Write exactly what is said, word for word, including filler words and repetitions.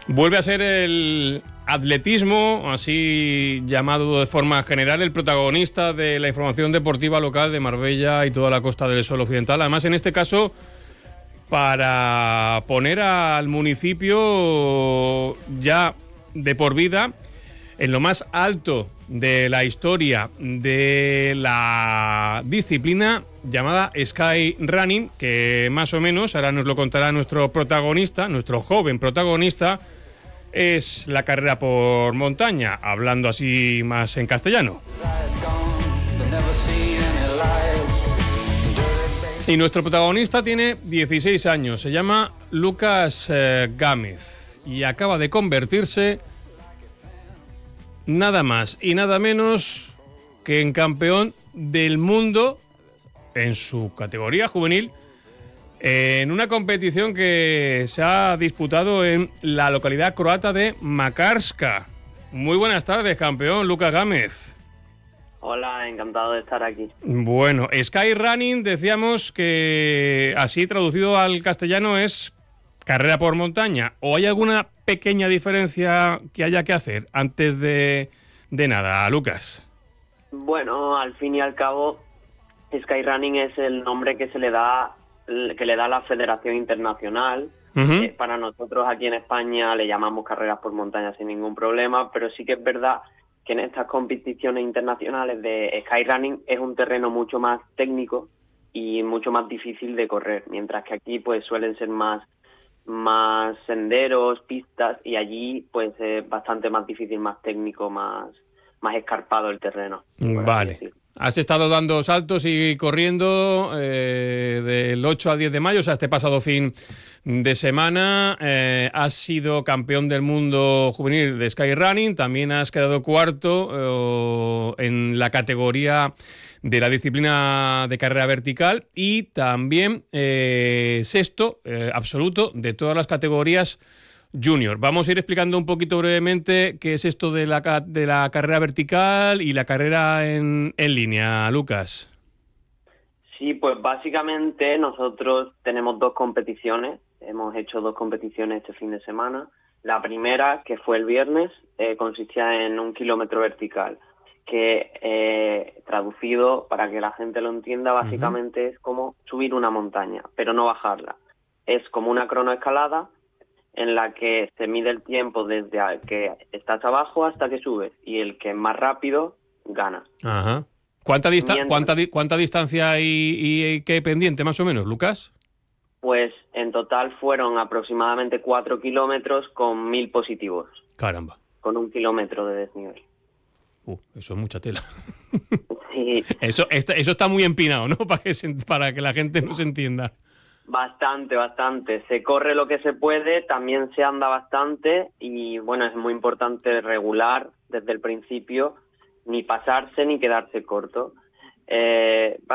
Vuelve a ser el atletismo, así llamado de forma general, el protagonista de la información deportiva local de Marbella y toda la Costa del Sol occidental. Además, en este caso, para poner al municipio ya de por vida en lo más alto de la historia de la disciplina llamada Sky Running, que más o menos, ahora nos lo contará nuestro protagonista, nuestro joven protagonista, es la carrera por montaña, hablando así más en castellano. Y nuestro protagonista tiene dieciséis años, se llama Lucas eh, Gámez y acaba de convertirse nada más y nada menos que en campeón del mundo en su categoría juvenil en una competición que se ha disputado en la localidad croata de Makarska. Muy buenas tardes, campeón Lucas Gámez. Hola, encantado de estar aquí. Bueno, Sky Running, decíamos que así traducido al castellano es carrera por montaña. ¿O hay alguna pequeña diferencia que haya que hacer antes de, de nada, Lucas? Bueno, al fin y al cabo, Sky Running es el nombre que se le da que le da la Federación Internacional. Uh-huh. Eh, para nosotros aquí en España le llamamos carreras por montaña sin ningún problema, pero sí que es verdad que en estas competiciones internacionales de Skyrunning es un terreno mucho más técnico y mucho más difícil de correr, mientras que aquí pues suelen ser más, más senderos, pistas, y allí pues es bastante más difícil, más técnico, más, más escarpado el terreno. Vale. Has estado dando saltos y corriendo eh, del ocho al diez de mayo, o sea, este pasado fin de semana. Eh, has sido campeón del mundo juvenil de Skyrunning, también has quedado cuarto eh, en la categoría de la disciplina de carrera vertical y también eh, sexto eh, absoluto de todas las categorías junior. Vamos a ir explicando un poquito brevemente qué es esto de la, de la carrera vertical y la carrera en, en línea, Lucas. Sí, pues básicamente nosotros tenemos dos competiciones. Hemos hecho dos competiciones este fin de semana. La primera, que fue el viernes, eh, consistía en un kilómetro vertical, que eh, traducido para que la gente lo entienda, básicamente uh-huh. es como subir una montaña, pero no bajarla. Es como una cronoescalada en la que se mide el tiempo desde que estás abajo hasta que subes, y el que es más rápido gana. Ajá. ¿Cuánta, dista- Mientras, cuánta, di- ¿Cuánta distancia hay y, y qué pendiente más o menos, Lucas? Pues en total fueron aproximadamente cuatro kilómetros con mil positivos. Caramba. Con un kilómetro de desnivel. Uh, eso es mucha tela. Sí. Eso, está, eso está muy empinado, ¿no? Para que, se, para que la gente nos entienda. Bastante, bastante. Se corre lo que se puede, también se anda bastante y bueno, es muy importante regular desde el principio, ni pasarse ni quedarse corto. Eh,